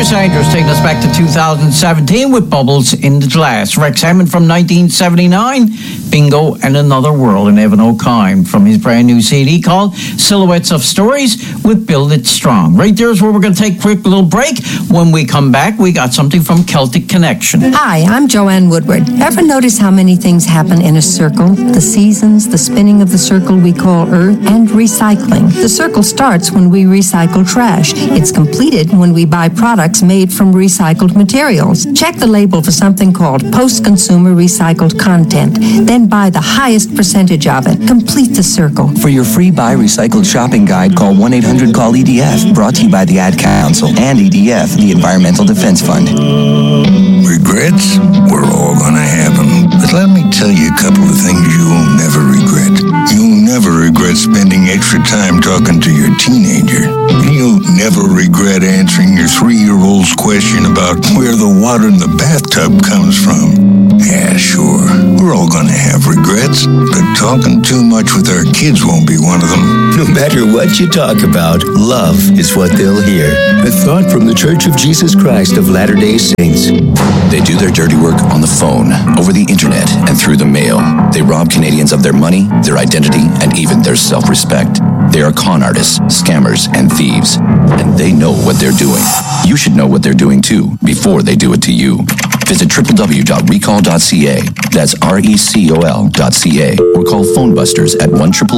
Chris Andrews taking us back to 2017 with Bubbles in the Glass. Rex Hammond from 1979, Bingo and Another World, and Evan O'Kine from his brand new CD called Silhouettes of Stories with Build It Strong. Right there is where we're going to take a quick little break. When we come back, we got something from Celtic Connection. Hi, I'm Joanne Woodward. Ever notice how many things happen in a circle? The seasons, the spinning of the circle we call Earth, and recycling. The circle starts when we recycle trash. It's completed when we buy products made from recycled materials. Check the label for something called post-consumer recycled content. Then buy the highest percentage of it. Complete the circle. For your free Buy Recycled shopping guide, call 1-800-CALL-EDF. Brought to you by the Ad Council and EDF, the Environmental Defense Fund. Regrets? We're all gonna have them. But let me tell you a couple of things you will never regret. You'll never regret spending extra time talking to your teenager. You'll never regret answering your 3-year-old's question about where the water in the bathtub comes from. Yeah, sure, we're all gonna have regrets, but talking too much with our kids won't be one of them. No matter what you talk about, love is what they'll hear. A thought from the Church of Jesus Christ of Latter-day Saints. They do their dirty work on the phone, over the internet, and through the mail. They rob Canadians of their money, their identity, and even their self-respect. They are con artists, scammers, and thieves. And they know what they're doing. You should know what they're doing too, before they do it to you. Visit www.recall.ca. That's recol.ca. Or call Phone Busters at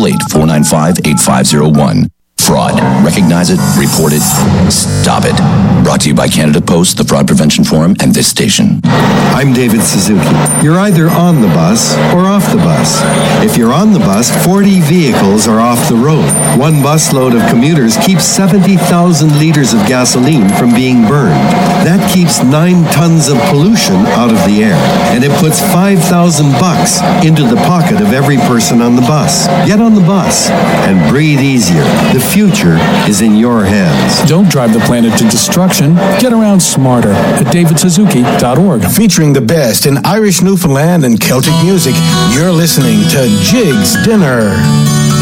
1-888-495-8501. Fraud. Recognize it, report it, stop it. Brought to you by Canada Post, the Fraud Prevention Forum, and this station. I'm David Suzuki. You're either on the bus or off the bus. If you're on the bus, 40 vehicles are off the road. One busload of commuters keeps 70,000 liters of gasoline from being burned. That keeps 9 tons of pollution out of the air. And it puts $5,000 into the pocket of every person on the bus. Get on the bus and breathe easier. The future is in your hands. Don't drive the planet to destruction. Get around smarter at davidsuzuki.org. Featuring the best in Irish Newfoundland and Celtic music, you're listening to Jig's Dinner.